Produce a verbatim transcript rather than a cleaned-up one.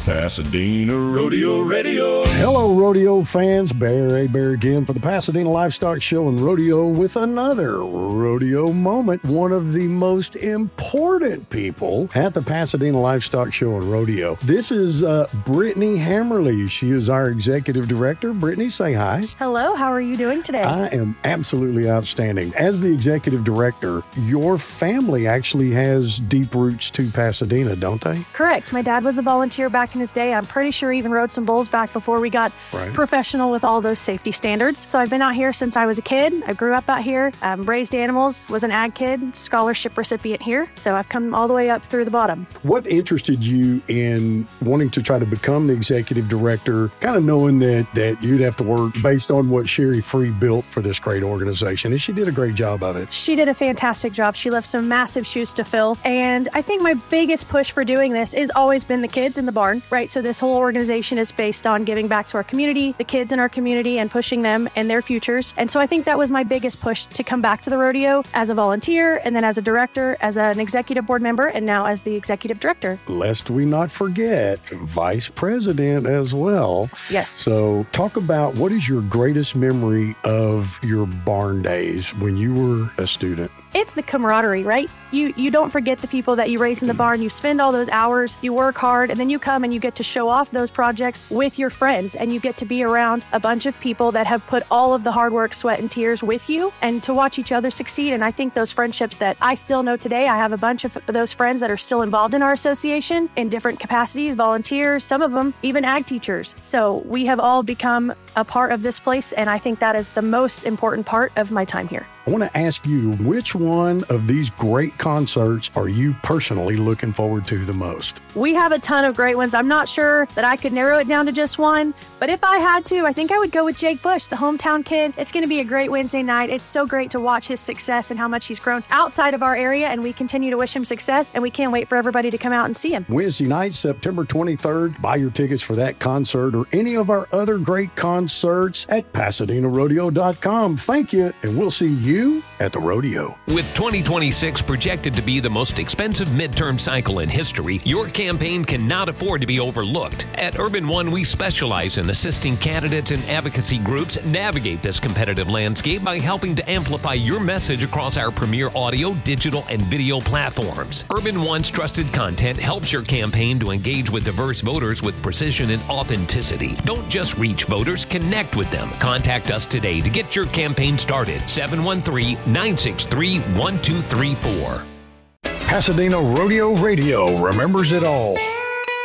Pasadena Rodeo Radio. Hello, rodeo fans. Bear A. Bear again for the Pasadena Livestock Show and Rodeo with another rodeo moment. One of the most important people at the Pasadena Livestock Show and Rodeo. This is uh, Brittany Hammerly. She is our executive director. Brittany, say hi. Hello, how are you doing today? I am absolutely outstanding. As the executive director, your family actually has deep roots to Pasadena, don't they? Correct. My dad was a volunteer back in his day. I'm pretty sure he even rode some bulls back before we got right. professional with all those safety standards. So I've been out here since I was a kid. I grew up out here, um, raised animals, was an ag kid, scholarship recipient here. So I've come all the way up through the bottom. What interested you in wanting to try to become the executive director, kind of knowing that, that you'd have to work based on what Sherry Free built for this great organization? And she did a great job of it. She did a fantastic job. She left some massive shoes to fill. And I think my biggest push for doing this has always been the kids in the barn, right? So this whole organization is based on giving back to our community, the kids in our community, and pushing them and their futures. And so I think that was my biggest push to come back to the rodeo as a volunteer, and then as a director, as an executive board member, and now as the executive director. Lest we not forget, vice president as well. Yes. So talk about, what is your greatest memory of your barn days when you were a student? It's the camaraderie, right? You you don't forget the people that you raise in the barn. You spend all those hours, you work hard, and then you come and you get to show off those projects with your friends, and you get to be around a bunch of people that have put all of the hard work, sweat, and tears with you, and to watch each other succeed. And I think those friendships that I still know today, I have a bunch of those friends that are still involved in our association in different capacities, volunteers, some of them even ag teachers. So we have all become a part of this place, and I think that is the most important part of my time here. I want to ask you, which one of these great concerts are you personally looking forward to the most? We have a ton of great ones. I'm not sure that I could narrow it down to just one, but if I had to, I think I would go with Jake Bush, the hometown kid. It's going to be a great Wednesday night. It's so great to watch his success and how much he's grown outside of our area, and we continue to wish him success, and we can't wait for everybody to come out and see him. Wednesday night, September twenty-third. Buy your tickets for that concert or any of our other great concerts at Pasadena Rodeo dot com. Thank you, and we'll see you at the rodeo. With twenty twenty-six projected to be the most expensive midterm cycle in history, your campaign cannot afford to be overlooked. At Urban One, we specialize in assisting candidates and advocacy groups navigate this competitive landscape by helping to amplify your message across our premier audio, digital, and video platforms. Urban One's trusted content helps your campaign to engage with diverse voters with precision and authenticity. Don't just reach voters, connect with them. Contact us today to get your campaign started. seven one three, nine six three, one two three four. Pasadena Rodeo Radio remembers it all.